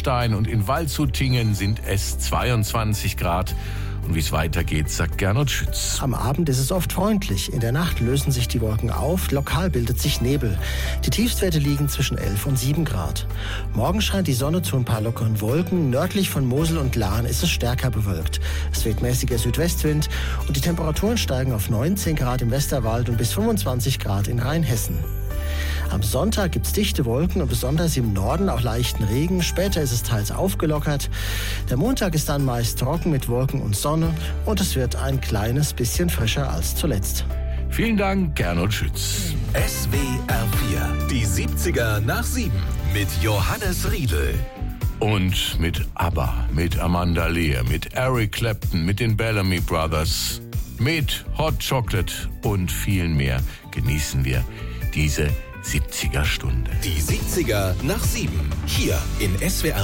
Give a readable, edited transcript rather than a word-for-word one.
Kufstein und in Waldshutingen sind es 22 Grad. Und wie es weitergeht, sagt Gernot Schütz. Am Abend ist es oft freundlich. In der Nacht lösen sich die Wolken auf, lokal bildet sich Nebel. Die Tiefstwerte liegen zwischen 11 und 7 Grad. Morgen scheint die Sonne zu ein paar lockeren Wolken. Nördlich von Mosel und Lahn ist es stärker bewölkt. Es weht mäßiger Südwestwind und die Temperaturen steigen auf 19 Grad im Westerwald und bis 25 Grad in Rheinhessen. Am Sonntag gibt es dichte Wolken und besonders im Norden auch leichten Regen. Später ist es teils aufgelockert. Der Montag ist dann meist trocken mit Wolken und Sonne und es wird ein kleines bisschen frischer als zuletzt. Vielen Dank, Gernot Schütz. SWR 4, die 70er nach 7 mit Johannes Riedel. Und mit ABBA, mit Amanda Lear, mit Eric Clapton, mit den Bellamy Brothers, mit Hot Chocolate und vielen mehr genießen wir diese 70er Stunde. Die 70er nach 7, hier in SWR